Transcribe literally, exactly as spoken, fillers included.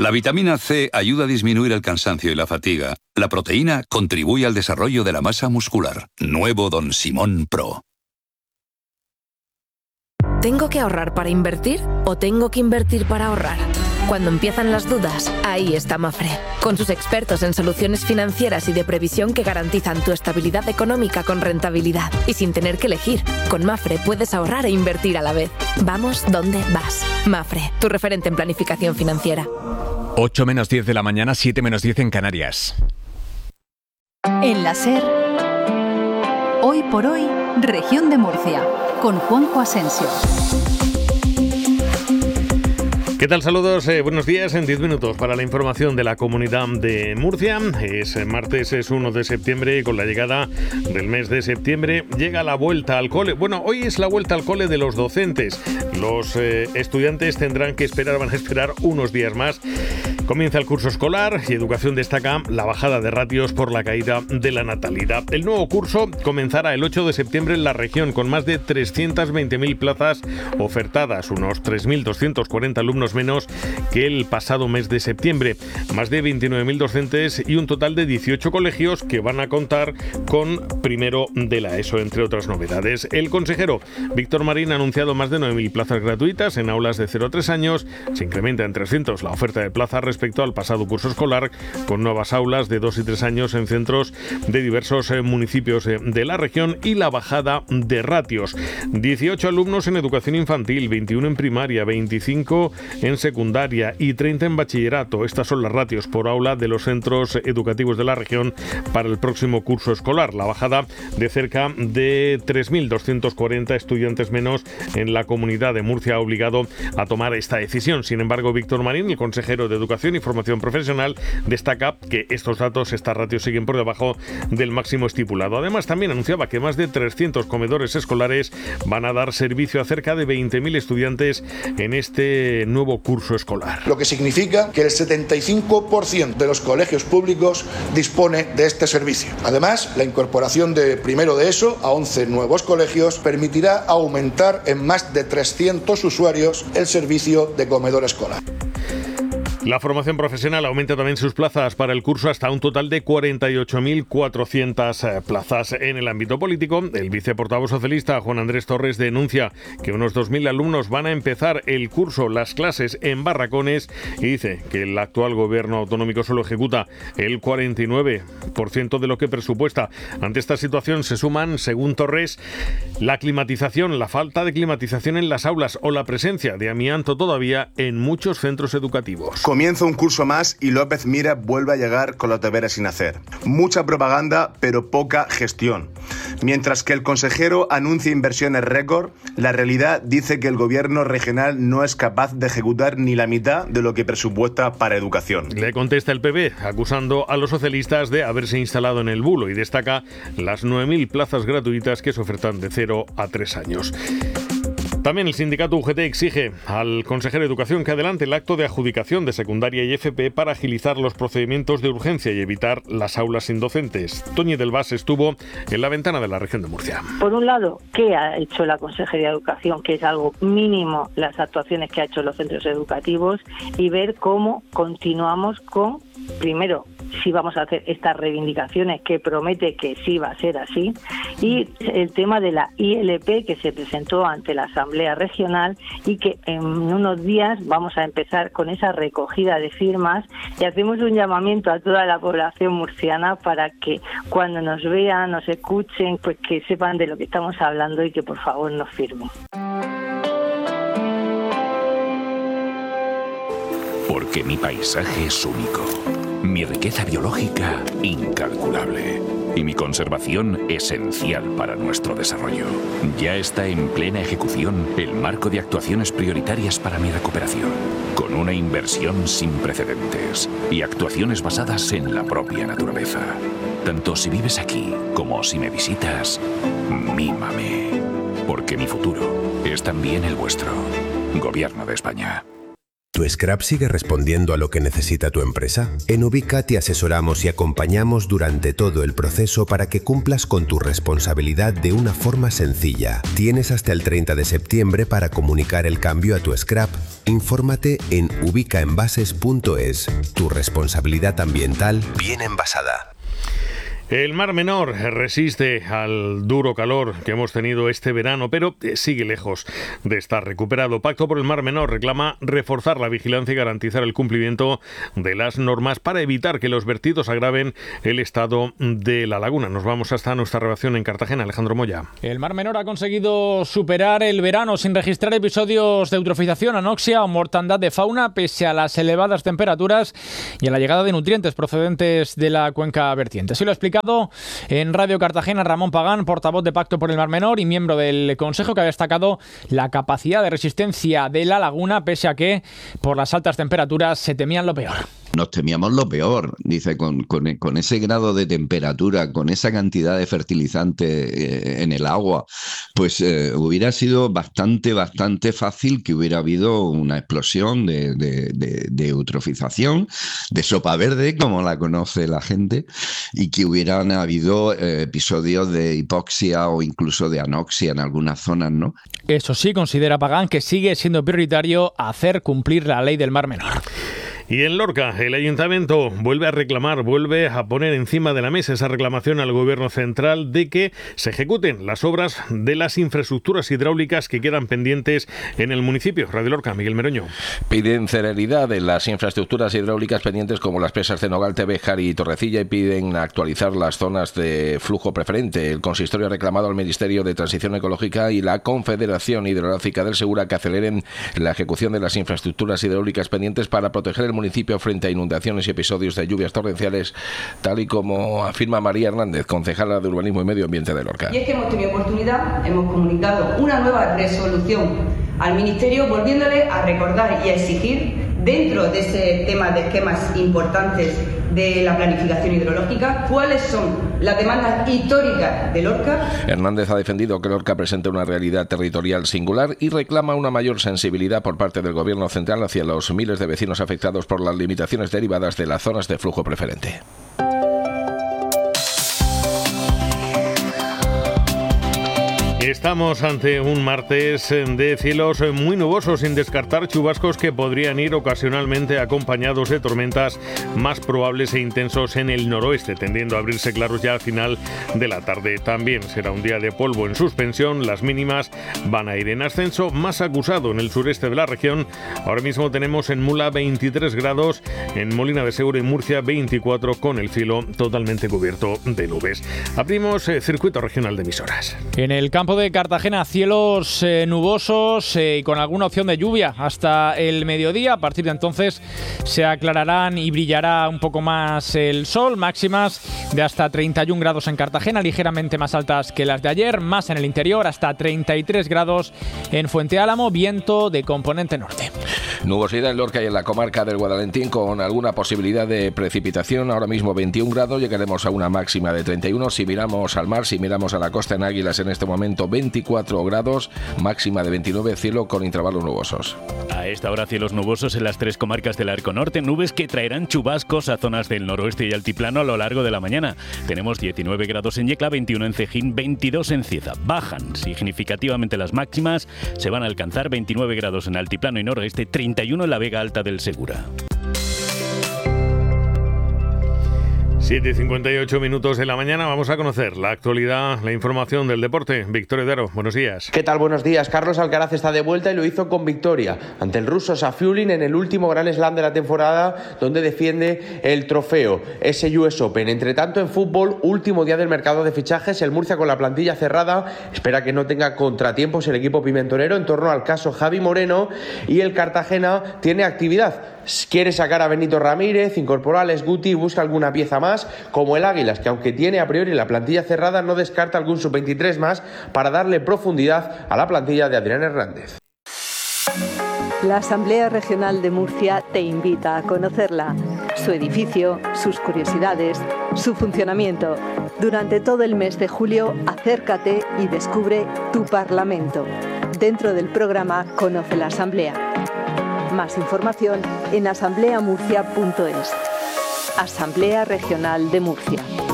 La vitamina C ayuda a disminuir el cansancio y la fatiga. La proteína contribuye al desarrollo de la masa muscular. Nuevo Don Simón Pro. ¿Tengo que ahorrar para invertir o tengo que invertir para ahorrar? Cuando empiezan las dudas, ahí está Mafre, con sus expertos en soluciones financieras y de previsión que garantizan tu estabilidad económica con rentabilidad. Y sin tener que elegir, con Mafre puedes ahorrar e invertir a la vez. Vamos donde vas. Mafre, tu referente en planificación financiera. ocho menos diez de la mañana, siete menos diez en Canarias. En la SER, hoy por hoy, Región de Murcia, con Juanjo Asensio. ¿Qué tal? Saludos, eh, buenos días. En diez minutos para la información de la Comunidad de Murcia. Es martes, es uno de septiembre y con la llegada del mes de septiembre llega la vuelta al cole. Bueno, hoy es la vuelta al cole de los docentes. Los eh, estudiantes tendrán que esperar, van a esperar unos días más. Comienza el curso escolar y Educación destaca la bajada de ratios por la caída de la natalidad. El nuevo curso comenzará el ocho de septiembre en la región con más de trescientas veinte mil plazas ofertadas, unos tres mil doscientos cuarenta alumnos menos que el pasado mes de septiembre. Más de veintinueve mil docentes y un total de dieciocho colegios que van a contar con primero de la ESO, entre otras novedades. El consejero Víctor Marín ha anunciado más de nueve mil plazas gratuitas en aulas de cero a tres años. Se incrementa en trescientos la oferta de plazas respecto al pasado curso escolar, con nuevas aulas de dos y tres años en centros de diversos eh, municipios eh, de la región y la bajada de ratios. dieciocho alumnos en educación infantil, veintiuno en primaria, veinticinco en secundaria y treinta en bachillerato. Estas son las ratios por aula de los centros educativos de la región para el próximo curso escolar. La bajada de cerca de tres mil doscientos cuarenta estudiantes menos en la Comunidad de Murcia ha obligado a tomar esta decisión. Sin embargo, Víctor Marín, el consejero de Educación y Formación Profesional, destaca que estos datos, estas ratios, siguen por debajo del máximo estipulado. Además, también anunciaba que más de trescientos comedores escolares van a dar servicio a cerca de veinte mil estudiantes en este nuevo curso escolar. Lo que significa que el setenta y cinco por ciento de los colegios públicos dispone de este servicio. Además, la incorporación de primero de ESO a once nuevos colegios permitirá aumentar en más de trescientos usuarios el servicio de comedor escolar. La formación profesional aumenta también sus plazas para el curso hasta un total de cuarenta y ocho mil cuatrocientas plazas. En el ámbito político, el viceportavoz socialista Juan Andrés Torres denuncia que unos dos mil alumnos van a empezar el curso, las clases en barracones, y dice que el actual gobierno autonómico solo ejecuta el cuarenta y nueve por ciento de lo que presupuesta. Ante esta situación se suman, según Torres, la climatización, la falta de climatización en las aulas o la presencia de amianto todavía en muchos centros educativos. Comienza un curso más y López Mira vuelve a llegar con los deberes sin hacer. Mucha propaganda, pero poca gestión. Mientras que el consejero anuncia inversiones récord, la realidad dice que el gobierno regional no es capaz de ejecutar ni la mitad de lo que presupuesta para educación. Le contesta el P B, acusando a los socialistas de haberse instalado en el bulo, y destaca las nueve mil plazas gratuitas que se ofertan de cero a tres años. También el sindicato U G T exige al consejero de Educación que adelante el acto de adjudicación de secundaria y F P para agilizar los procedimientos de urgencia y evitar las aulas sin docentes. Toñi del Vas estuvo en la ventana de la región de Murcia. Por un lado, ¿qué ha hecho la Consejería de Educación? Que es algo mínimo las actuaciones que ha hecho los centros educativos, y ver cómo continuamos con, primero, si vamos a hacer estas reivindicaciones, que promete que sí va a ser así, y el tema de la I L P que se presentó ante la Asamblea Regional y que en unos días vamos a empezar con esa recogida de firmas, y hacemos un llamamiento a toda la población murciana para que cuando nos vean, nos escuchen, pues que sepan de lo que estamos hablando y que por favor nos firmen. Porque mi paisaje es único, mi riqueza biológica incalculable y mi conservación esencial para nuestro desarrollo. Ya está en plena ejecución el marco de actuaciones prioritarias para mi recuperación, con una inversión sin precedentes y actuaciones basadas en la propia naturaleza. Tanto si vives aquí como si me visitas, mímame, porque mi futuro es también el vuestro. Gobierno de España. ¿Tu scrap sigue respondiendo a lo que necesita tu empresa? En Ubica te asesoramos y acompañamos durante todo el proceso para que cumplas con tu responsabilidad de una forma sencilla. Tienes hasta el treinta de septiembre para comunicar el cambio a tu scrap. Infórmate en ubicaenvases punto es. Tu responsabilidad ambiental bien envasada. El Mar Menor resiste al duro calor que hemos tenido este verano, pero sigue lejos de estar recuperado. Pacto por el Mar Menor reclama reforzar la vigilancia y garantizar el cumplimiento de las normas para evitar que los vertidos agraven el estado de la laguna. Nos vamos hasta nuestra redacción en Cartagena. Alejandro Moya. El Mar Menor ha conseguido superar el verano sin registrar episodios de eutrofización, anoxia o mortandad de fauna, pese a las elevadas temperaturas y a la llegada de nutrientes procedentes de la cuenca vertiente. Así lo ha explicado en Radio Cartagena Ramón Pagán, portavoz de Pacto por el Mar Menor y miembro del Consejo, que ha destacado la capacidad de resistencia de la laguna, pese a que por las altas temperaturas se temían lo peor. Nos temíamos lo peor, dice, con, con, con ese grado de temperatura, con esa cantidad de fertilizante eh, en el agua, pues eh, hubiera sido bastante, bastante fácil que hubiera habido una explosión de, de, de, de eutrofización, de sopa verde, como la conoce la gente, y que hubieran habido eh, episodios de hipoxia o incluso de anoxia en algunas zonas, ¿no? Eso sí, considera Pagán que sigue siendo prioritario hacer cumplir la ley del Mar Menor. Y en Lorca, el ayuntamiento vuelve a reclamar, vuelve a poner encima de la mesa esa reclamación al gobierno central de que se ejecuten las obras de las infraestructuras hidráulicas que quedan pendientes en el municipio. Radio Lorca, Miguel Meroño. Piden celeridad en las infraestructuras hidráulicas pendientes como las presas de Nogalte, Béjar y Torrecilla y piden actualizar las zonas de flujo preferente. El consistorio ha reclamado al Ministerio de Transición Ecológica y la Confederación Hidrográfica del Segura que aceleren la ejecución de las infraestructuras hidráulicas pendientes para proteger el municipio frente a inundaciones y episodios de lluvias torrenciales, tal y como afirma María Hernández, concejala de Urbanismo y Medio Ambiente de Lorca. Y es que hemos tenido oportunidad, hemos comunicado una nueva resolución al Ministerio, volviéndole a recordar y a exigir, dentro de ese tema de esquemas importantes de la planificación hidrológica, cuáles son las demandas históricas de Lorca. Hernández ha defendido que Lorca presenta una realidad territorial singular y reclama una mayor sensibilidad por parte del Gobierno central hacia los miles de vecinos afectados por las limitaciones derivadas de las zonas de flujo preferente. Estamos ante un martes de cielos muy nubosos, sin descartar chubascos que podrían ir ocasionalmente acompañados de tormentas más probables e intensos en el noroeste, tendiendo a abrirse claros ya al final de la tarde. También será un día de polvo en suspensión, las mínimas van a ir en ascenso, más acusado en el sureste de la región. Ahora mismo tenemos en Mula veintitrés grados, en Molina de Segura y Murcia veinticuatro, con el cielo totalmente cubierto de nubes. Abrimos eh, circuito regional de emisoras. En el campo de Cartagena, cielos eh, nubosos eh, y con alguna opción de lluvia hasta el mediodía. A partir de entonces se aclararán y brillará un poco más el sol. Máximas de hasta treinta y un grados en Cartagena, ligeramente más altas que las de ayer. Más en el interior, hasta treinta y tres grados en Fuente Álamo. Viento de componente norte. Nubosidad en Lorca y en la comarca del Guadalentín con alguna posibilidad de precipitación. Ahora mismo veintiún grados, llegaremos a una máxima de treinta y uno. Si miramos al mar, si miramos a la costa en Águilas, en este momento veinticuatro grados, máxima de veintinueve, cielo con intervalos nubosos. A esta hora cielos nubosos en las tres comarcas del Arco Norte, nubes que traerán chubascos a zonas del noroeste y altiplano a lo largo de la mañana. Tenemos diecinueve grados en Yecla, veintiuno en Cejín, veintidós en Cieza. Bajan significativamente las máximas, se van a alcanzar veintinueve grados en altiplano y noroeste, treinta y uno en la Vega Alta del Segura. siete y cincuenta y ocho minutos de la mañana, vamos a conocer la actualidad, la información del deporte. Victoria Daro, buenos días. ¿Qué tal? Buenos días. Carlos Alcaraz está de vuelta y lo hizo con victoria ante el ruso Safiulin en el último Grand Slam de la temporada, donde defiende el trofeo, ese U S Open. Entre tanto, en fútbol, último día del mercado de fichajes, el Murcia con la plantilla cerrada, espera que no tenga contratiempos el equipo pimentonero en torno al caso Javi Moreno, y el Cartagena tiene actividad. Quiere sacar a Benito Ramírez, incorporar a Les Guti y busca alguna pieza más, como el Águilas, que aunque tiene a priori la plantilla cerrada, no descarta algún sub veintitrés más para darle profundidad a la plantilla de Adrián Hernández. La Asamblea Regional de Murcia te invita a conocerla, su edificio, sus curiosidades, su funcionamiento. Durante todo el mes de julio, acércate y descubre tu Parlamento, dentro del programa Conoce la Asamblea. Más información en asamblea murcia punto es. Asamblea Regional de Murcia.